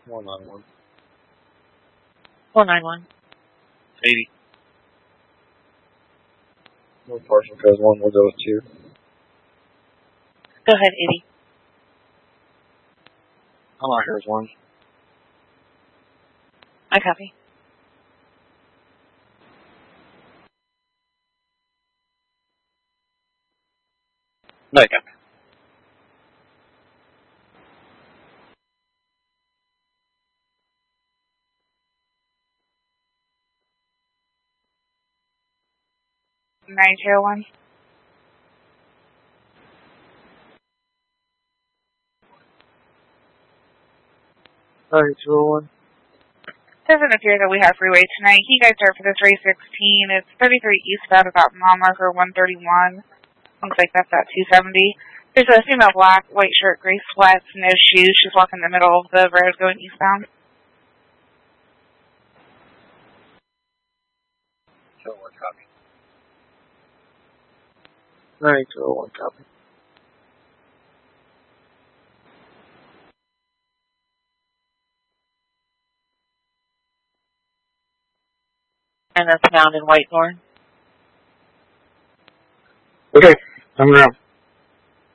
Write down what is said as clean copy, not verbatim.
191. 491. 80. No partial code 1, we'll go with 2. Go ahead, 80. I'm out here as 1. I copy. No, I copy. Nine zero one. 201. Doesn't appear that we have freeway tonight. He guys are for the 316. It's 33 eastbound about mile marker 131. Looks like that's at 270. There's a female black, white shirt, gray sweats, no shoes. She's walking in the middle of the road going eastbound. 201, copy. 201, copy. And that's found in Whitethorn. Okay, I'm around.